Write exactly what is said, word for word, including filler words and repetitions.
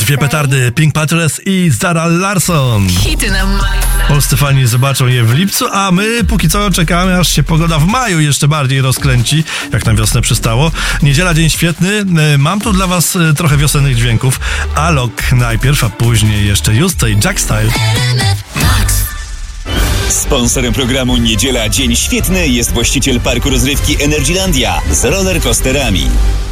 Dwie petardy, Pink Panthers i Zara Larsson. Hity na maju. Polscy fani zobaczą je w lipcu, a my póki co czekamy, aż się pogoda w maju jeszcze bardziej rozkręci, jak na wiosnę przystało. Niedziela, dzień świetny. Mam tu dla was trochę wiosennych dźwięków. Alok najpierw, a później jeszcze Juste i Jack Style. Sponsorem programu Niedziela, dzień świetny jest właściciel parku rozrywki Energylandia z rollercoasterami.